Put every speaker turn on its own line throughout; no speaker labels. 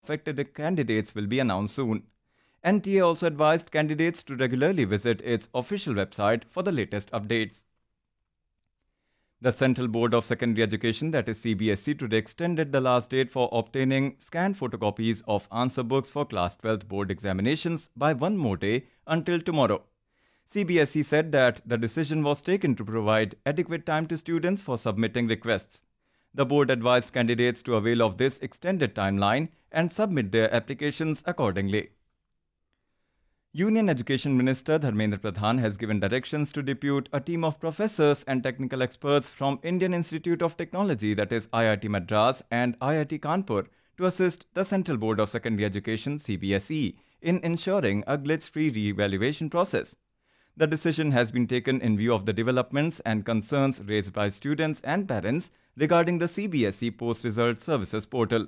affected candidates will be announced soon. NTA also advised candidates to regularly visit its official website for the latest updates. The Central Board of Secondary Education, that is CBSE, today extended the last date for obtaining scanned photocopies of answer books for Class 12th board examinations by one more day until tomorrow. CBSE said that the decision was taken to provide adequate time to students for submitting requests. The board advised candidates to avail of this extended timeline and submit their applications accordingly. Union Education Minister Dharmendra Pradhan has given directions to depute a team of professors and technical experts from Indian Institute of Technology, that is IIT Madras and IIT Kanpur, to assist the Central Board of Secondary Education CBSE in ensuring a glitch-free re-evaluation process. The decision has been taken in view of the developments and concerns raised by students and parents regarding the CBSE Post-Result Services portal.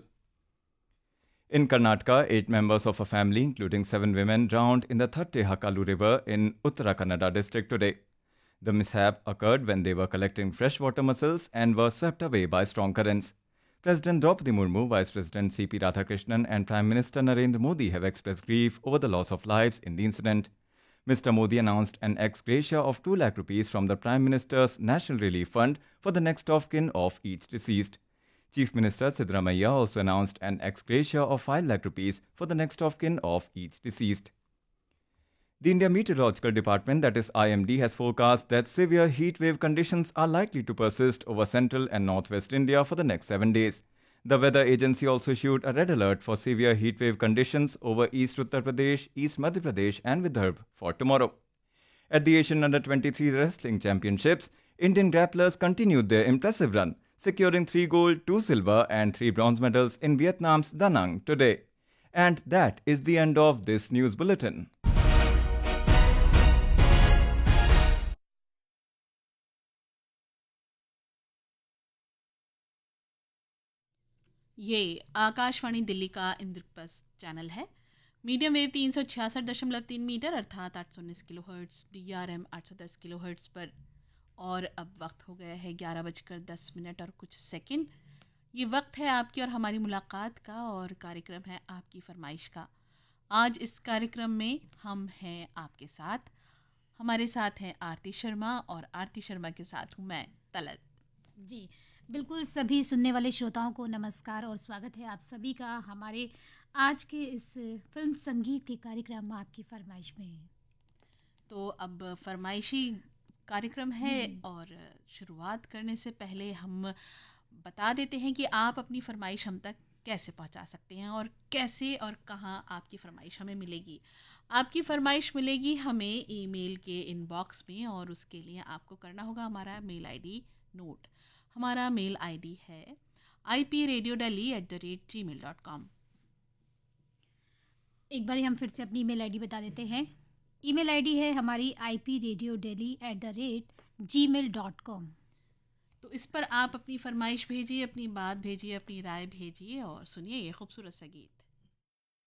In Karnataka, 8 members of a family, including 7 women, drowned in the Thatte Hakalu River in Uttara Kannada district today. The mishap occurred when they were collecting freshwater mussels and were swept away by strong currents. President Draupadi Murmu, Vice President C.P. Radhakrishnan and Prime Minister Narendra Modi have expressed grief over the loss of lives in the incident. Mr. Modi announced an ex gratia of 2 lakh rupees from the Prime Minister's National Relief Fund for the next of kin of each deceased. Chief Minister Siddaramaiah also announced an ex gratia of 5 lakh rupees for the next of kin of each deceased. The India Meteorological Department, that is IMD, has forecast that severe heat wave conditions are likely to persist over central and northwest India for the next 7 days. The weather agency also issued a red alert for severe heat wave conditions over East Uttar Pradesh, East Madhya Pradesh and Vidarbha for tomorrow. At the Asian Under-23 Wrestling Championships, Indian grapplers continued their impressive run, securing 3 gold, 2 silver and 3 bronze medals in Vietnam's Da Nang today. And that is the end of this news bulletin.
ये आकाशवाणी दिल्ली का Indraprastha channel है। Medium wave 366.3 metre अर्थात 819 kilohertz, DRM 810 kilohertz पर। और अब वक्त हो गया है 11:10 और कुछ सेकंड। ये वक्त है आपकी और हमारी मुलाकात का और कार्यक्रम है आपकी फरमाइश का। आज इस कार्यक्रम में हम हैं आपके साथ। हमारे साथ हैं आरती शर्मा और आरती शर्मा के साथ हूँ मैं तलत।
जी बिल्कुल, सभी सुनने वाले श्रोताओं को नमस्कार और स्वागत है आप सभी का हमारे आज के इस फिल्म संगीत के कार्यक्रम आपकी फरमाइश में।
तो अब फरमाइशी कार्यक्रम है और शुरुआत करने से पहले हम बता देते हैं कि आप अपनी फरमाइश हम तक कैसे पहुंचा सकते हैं और कैसे और कहां आपकी फरमाइश हमें मिलेगी। आपकी फरमाइश मिलेगी हमें ईमेल के इनबॉक्स में और उसके लिए आपको करना होगा हमारा मेल आईडी नोट। हमारा मेल आईडी है ipradiodeli@gmail.com।
एक बार हम फिर से अपनी ईमेल आईडी बता देते हैं। ईमेल आईडी है हमारी ipradiodeli@gmail.com।
तो इस पर आप अपनी फरमाइश भेजिए, अपनी बात भेजिए, अपनी राय भेजिए और सुनिए ये खूबसूरत सा गीत।